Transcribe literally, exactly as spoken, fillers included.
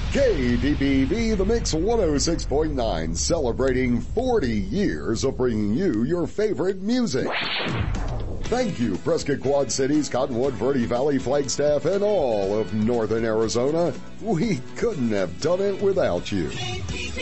K D B B, The Mix one oh six point nine, celebrating forty years of bringing you your favorite music. Thank you, Prescott Quad Cities, Cottonwood, Verde Valley, Flagstaff, and all of northern Arizona. We couldn't have done it without you.